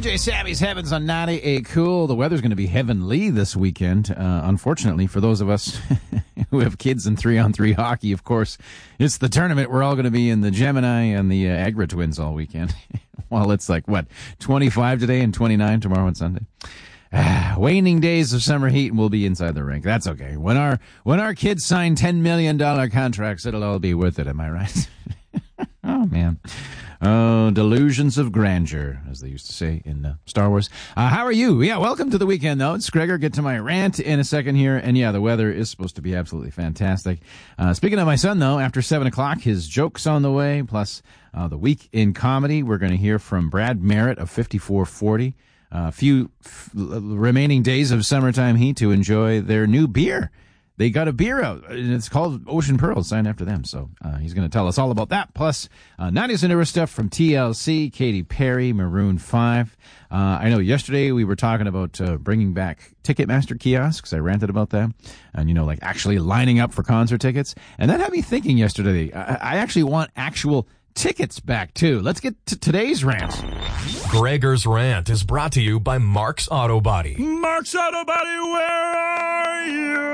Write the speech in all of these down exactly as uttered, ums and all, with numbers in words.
J Savvy's Heavens on ninety-eight Cool. The weather's going to be heavenly this weekend. Uh, unfortunately, for those of us who have kids in three-on-three hockey, of course, it's the tournament. We're all going to be in the Gemini and the uh, Agra Twins all weekend. Well, it's like, what, twenty-five today and twenty-nine tomorrow and Sunday? Ah, waning days of summer heat and we'll be inside the rink. That's okay. When our when our kids sign ten million dollars contracts, it'll all be worth it. Am I right? Oh, man. Oh, delusions of grandeur, as they used to say in uh, Star Wars. Uh, how are you? Yeah, welcome to the weekend, though. It's Gregor. Get to my rant in a second here. And, yeah, the weather is supposed to be absolutely fantastic. Uh, speaking of my son, though, after seven o'clock, his joke's on the way, plus uh, the week in comedy. We're going to hear from Brad Merritt of fifty-four forty. A uh, few f- remaining days of summertime heat to enjoy their new beer. They got a beer out, and it's called Ocean Pearl, signed after them. So uh, he's going to tell us all about that. Plus, uh, nineties and newer stuff from T L C, Katy Perry, Maroon five. Uh, I know yesterday we were talking about uh, bringing back Ticketmaster kiosks. I ranted about that. And, you know, like actually lining up for concert tickets. And that had me thinking yesterday, I, I actually want actual tickets back, too. Let's get to today's rant. Gregor's Rant is brought to you by Mark's Auto Body. Mark's Auto Body, where are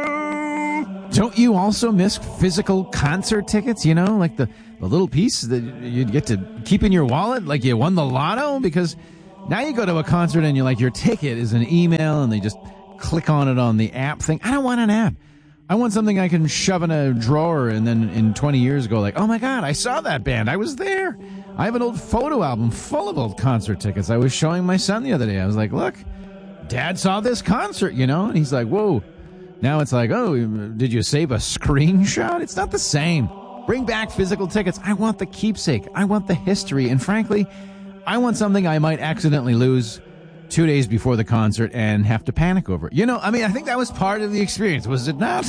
you? Don't you also miss physical concert tickets, you know, like the, the little piece that you'd get to keep in your wallet, like you won the lotto? Because now you go to a concert and you're like, your ticket is an email and they just click on it on the app thing. I don't want an app. I want something I can shove in a drawer and then in twenty years go like, oh my God, I saw that band. I was there. I have an old photo album full of old concert tickets. I was showing my son the other day. I was like, look, Dad saw this concert, you know? And he's like, whoa. Now it's like, oh, did you save a screenshot? It's not the same. Bring back physical tickets. I want the keepsake. I want the history. And frankly, I want something I might accidentally lose two days before the concert and have to panic over it. You know, I mean, I think that was part of the experience, was it not?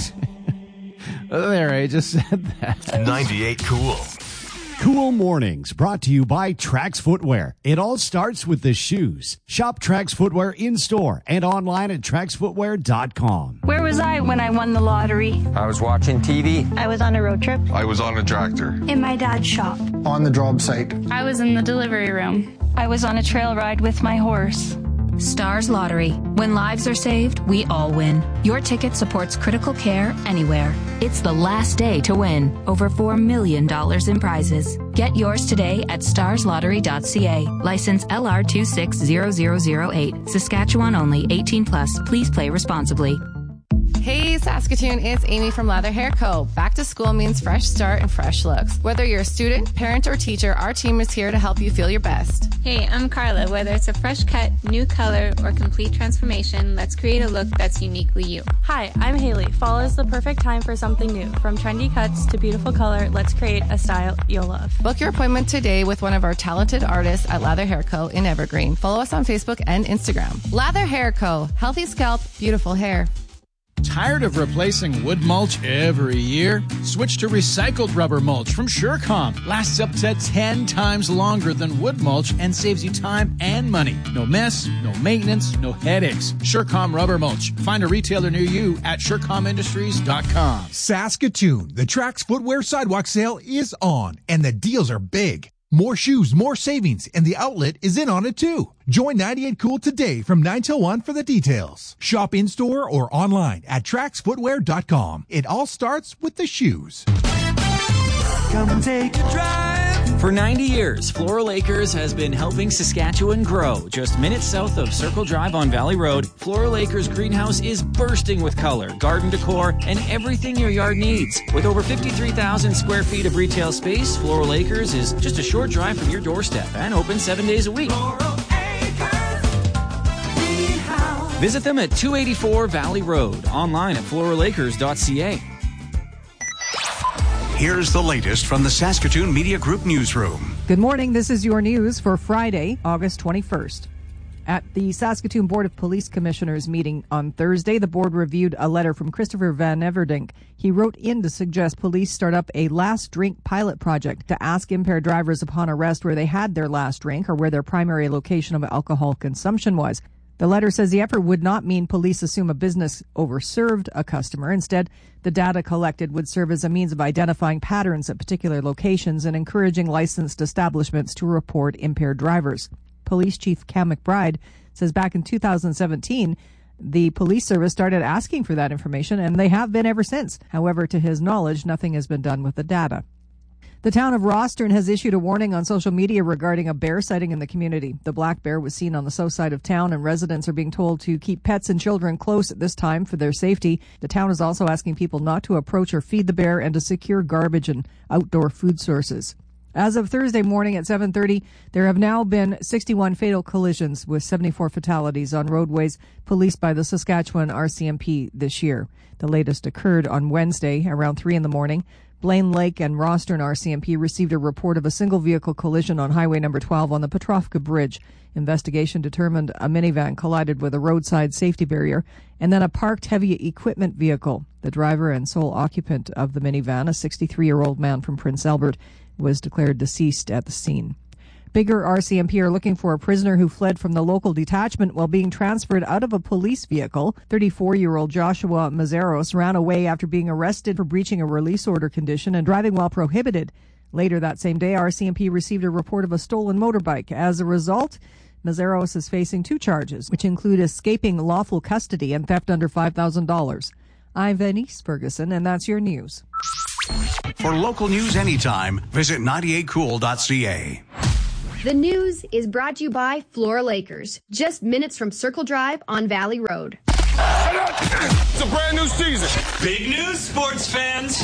There, I just said that. ninety-eight Cool. Cool Mornings, brought to you by Trax Footwear. It all starts with the shoes. Shop Trax Footwear in-store and online at trax footwear dot com. Where was I when I won the lottery? I was watching T V. I was on a road trip. I was on a tractor. In my dad's shop. On the job site. I was in the delivery room. I was on a trail ride with my horse. Stars Lottery. When lives are saved, we all win. Your ticket supports critical care anywhere. It's the last day to win. Over four million dollars in prizes. Get yours today at stars lottery dot c a. License L R two six zero zero zero eight. Saskatchewan only. eighteen plus. Please play responsibly. Hey Saskatoon, it's Amy from Lather Hair Co. Back to school means fresh start and fresh looks. Whether you're a student, parent, or teacher, our team is here to help you feel your best. Hey, I'm Carla. Whether it's a fresh cut, new color, or complete transformation, let's create a look that's uniquely you. Hi, I'm Haley. Fall is the perfect time for something new. From trendy cuts to beautiful color, let's create a style you'll love. Book your appointment today with one of our talented artists at Lather Hair Co. in Evergreen. Follow us on Facebook and Instagram. Lather Hair Co. Healthy scalp, beautiful hair. Tired of replacing wood mulch every year? Switch to recycled rubber mulch from Surecom. Lasts up to ten times longer than wood mulch and saves you time and money. No mess, no maintenance, no headaches. Surecom rubber mulch. Find a retailer near you at surecom industries dot com. Saskatoon, the Trax Footwear Sidewalk Sale is on, and the deals are big. More shoes, more savings, and the outlet is in on it too. Join ninety-eight Cool today from nine till one for the details. Shop in-store or online at trax footwear dot com. It all starts with the shoes. Come take a drive. For ninety years, Floral Acres has been helping Saskatchewan grow. Just minutes south of Circle Drive on Valley Road, Floral Acres greenhouse is bursting with color, garden decor, and everything your yard needs. With over fifty-three thousand square feet of retail space, Floral Acres is just a short drive from your doorstep and open seven days a week. Visit them at two eighty-four Valley Road, online at floral acres dot c a. Here's the latest from the Saskatoon Media Group newsroom. Good morning. This is your news for Friday, August twenty-first. At the Saskatoon Board of Police Commissioners meeting on Thursday, the board reviewed a letter from Christopher Van Everdink. He wrote in to suggest police start up a last drink pilot project to ask impaired drivers upon arrest where they had their last drink or where their primary location of alcohol consumption was. The letter says the effort would not mean police assume a business overserved a customer. Instead, the data collected would serve as a means of identifying patterns at particular locations and encouraging licensed establishments to report impaired drivers. Police Chief Cam McBride says back in two thousand seventeen, the police service started asking for that information, and they have been ever since. However, to his knowledge, nothing has been done with the data. The town of Rostern has issued a warning on social media regarding a bear sighting in the community. The black bear was seen on the south side of town, and residents are being told to keep pets and children close at this time for their safety. The town is also asking people not to approach or feed the bear and to secure garbage and outdoor food sources. As of Thursday morning at seven thirty, there have now been sixty-one fatal collisions with seventy-four fatalities on roadways policed by the Saskatchewan R C M P this year. The latest occurred on Wednesday around three in the morning. Blaine Lake and Rostern R C M P received a report of a single vehicle collision on Highway number twelve on the Petrovka Bridge. Investigation determined a minivan collided with a roadside safety barrier and then a parked heavy equipment vehicle. The driver and sole occupant of the minivan, a sixty-three-year-old man from Prince Albert, was declared deceased at the scene. Bigger R C M P are looking for a prisoner who fled from the local detachment while being transferred out of a police vehicle. thirty-four-year-old Joshua Mazeros ran away after being arrested for breaching a release order condition and driving while prohibited. Later that same day, R C M P received a report of a stolen motorbike. As a result, Mazeros is facing two charges, which include escaping lawful custody and theft under five thousand dollars. I'm Venice Ferguson, and that's your news. For local news anytime, visit ninety-eight cool dot c a. The news is brought to you by Flora Lakers, just minutes from Circle Drive on Valley Road. It's a brand new season. Big news, sports fans.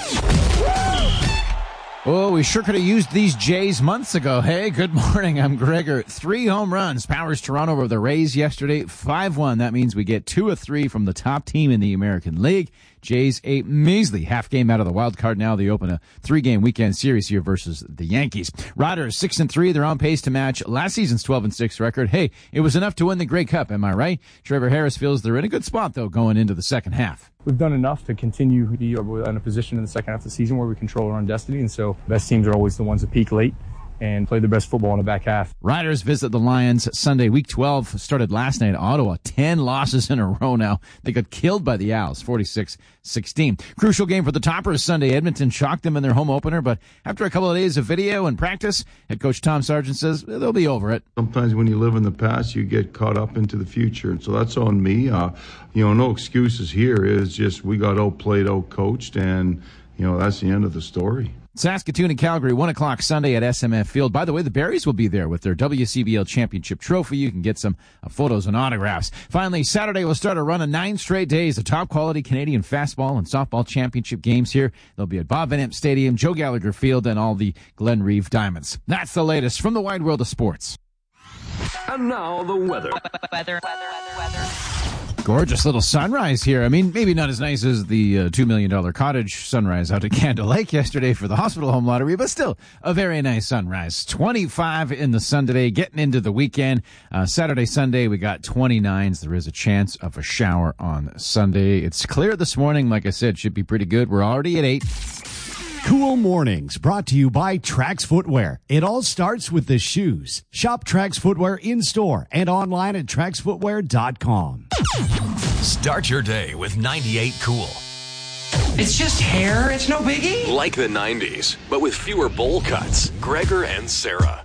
Oh, we sure could have used these Jays months ago. Hey, good morning. I'm Gregor. Three home runs powers Toronto over the Rays yesterday. five one. That means we get two of three from the top team in the American League. Jays a measly half game out of the wild card. Now they open a three-game weekend series here versus the Yankees. Riders six and three. They're on pace to match last season's twelve and six record. Hey, it was enough to win the Grey Cup, am I right? Trevor Harris feels they're in a good spot, though, going into the second half. We've done enough to continue to be in a position in the second half of the season where we control our own destiny, and so best teams are always the ones that peak late and play the best football in the back half. Riders visit the Lions Sunday. Week twelve started last night. Ottawa, ten losses in a row now. They got killed by the Owls, forty-six sixteen. Crucial game for the Toppers Sunday. Edmonton shocked them in their home opener, but after a couple of days of video and practice, head coach Tom Sargent says they'll be over it. Sometimes when you live in the past, you get caught up into the future, and so that's on me. Uh, you know, no excuses here. It's just we got outplayed, outcoached, and, you know, that's the end of the story. Saskatoon and Calgary, one o'clock Sunday at S M F Field. By the way, the Berries will be there with their W C B L Championship trophy. You can get some uh, photos and autographs. Finally, Saturday will start a run of nine straight days of top-quality Canadian fastball and softball championship games here. They'll be at Bob Van Impe Stadium, Joe Gallagher Field, and all the Glen Reeve Diamonds. That's the latest from the wide world of sports. And now the weather. Weather, weather, weather, weather. Gorgeous little sunrise here. I mean, maybe not as nice as the uh, two million dollars cottage sunrise out at Candle Lake yesterday for the hospital home lottery, but still a very nice sunrise. twenty-five in the sun today, getting into the weekend. Uh, Saturday, Sunday, we got twenty-nines. There is a chance of a shower on Sunday. It's clear this morning. Like I said, should be pretty good. We're already at eight. Cool Mornings, brought to you by Trax Footwear. It all starts with the shoes. Shop Trax Footwear in-store and online at trax footwear dot com. Start your day with ninety-eight Cool. It's just hair. It's no biggie. Like the nineties, but with fewer bowl cuts. Gregor and Sarah.